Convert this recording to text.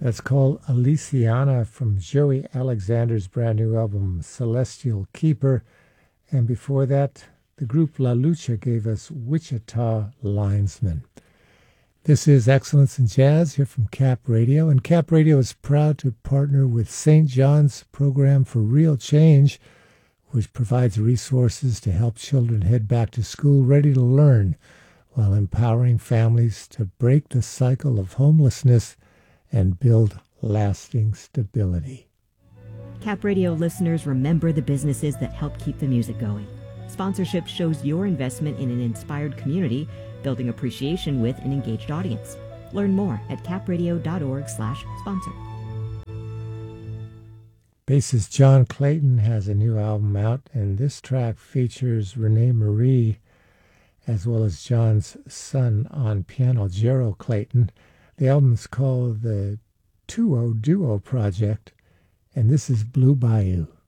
That's called Aliciana from Joey Alexander's brand new album, Celestial Keeper. And before that, the group La Lucha gave us Wichita Linesman. This is Excellence in Jazz here from Cap Radio, and Cap Radio is proud to partner with St. John's Program for Real Change, which provides resources to help children head back to school ready to learn while empowering families to break the cycle of homelessness and build lasting stability. Cap Radio listeners, remember the businesses that help keep the music going. Sponsorship shows your investment in an inspired community, building appreciation with an engaged audience. Learn more at capradio.org/sponsor. Bassist John Clayton has a new album out, and this track features Renee Marie, as well as John's son on piano, Gerald Clayton. The album's called the Tuo Duo Project, and this is Blue Bayou.